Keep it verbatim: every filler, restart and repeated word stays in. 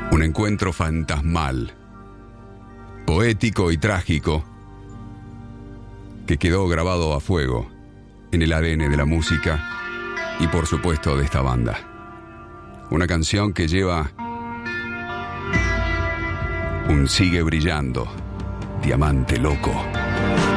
Un encuentro fantasmal, poético y trágico, que quedó grabado a fuego en el A D N de la música y por supuesto de esta banda. Una canción que lleva un sigue brillando, diamante loco.